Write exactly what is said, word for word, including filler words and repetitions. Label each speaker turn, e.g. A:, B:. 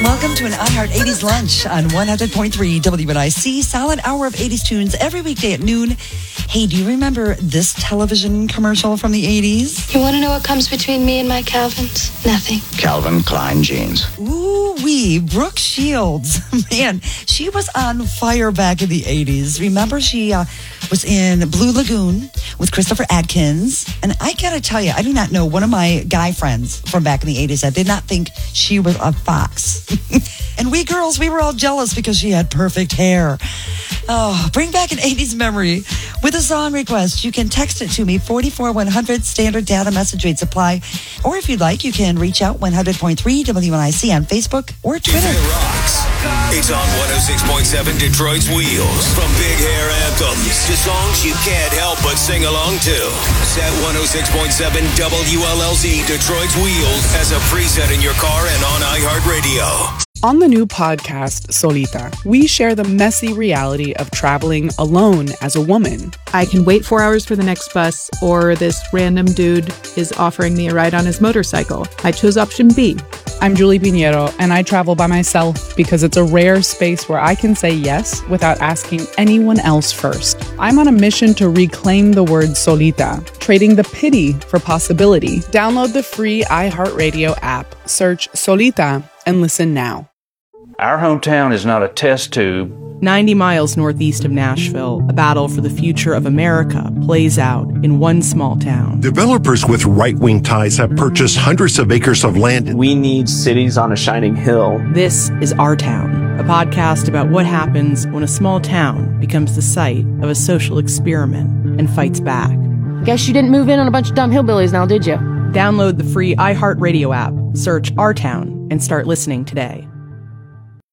A: Welcome to an iHeart eighties Lunch on one hundred point three W N I C. Solid hour of eighties tunes every weekday at noon. Hey, do you remember this television commercial from the eighties?
B: You want to know what comes between me and my Calvins? Nothing.
C: Calvin Klein jeans.
A: Ooh-wee, Brooke Shields. Man, she was on fire back in the eighties. Remember, she uh, was in Blue Lagoon with Christopher Adkins. And I gotta tell you, I do not know one of my guy friends from back in the eighties that did not think she was a fox. And we girls, we were all jealous because she had perfect hair. Oh, bring back an eighties memory with a song request. You can text it to me, forty-four one hundred, standard data message rates apply. Or if you'd like, you can reach out one hundred point three W N I C on Facebook or Twitter.
D: It rocks. It's on one oh six point seven Detroit's Wheels. From big hair anthems to songs you can't help but sing along to. Set one oh six point seven W L L Z Detroit's Wheels as a preset in your car and on iHeartRadio.
E: On the new podcast, Solita, we share the messy reality of traveling alone as a woman.
F: I can wait four hours for the next bus, or this random dude is offering me a ride on his motorcycle. I chose option B.
E: I'm Julie Pinheiro, and I travel by myself because it's a rare space where I can say yes without asking anyone else first. I'm on a mission to reclaim the word solita, trading the pity for possibility. Download the free iHeartRadio app, search Solita, and listen now.
G: Our hometown is not a test tube.
F: ninety miles northeast of Nashville, a battle for the future of America plays out in one small town.
H: Developers with right-wing ties have purchased hundreds of acres of land.
I: We need cities on a shining hill.
F: This is Our Town, a podcast about what happens when a small town becomes the site of a social experiment and fights back.
J: Guess you didn't move in on a bunch of dumb hillbillies now, did you?
F: Download the free iHeartRadio app, search Our Town, and start listening today.